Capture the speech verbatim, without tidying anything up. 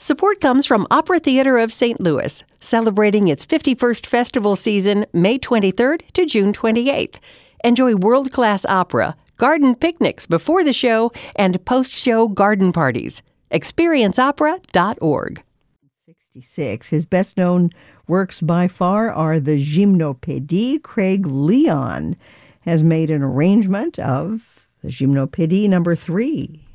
Support comes from Opera Theater of Saint Louis, celebrating its fifty-first festival season May twenty-third to June twenty-eighth. Enjoy world-class opera, garden picnics before the show, and post-show garden parties. experience opera dot org. sixty-six. His best-known works by far are the Gymnopédie. Craig Leon has made an arrangement of the Gymnopédie number three.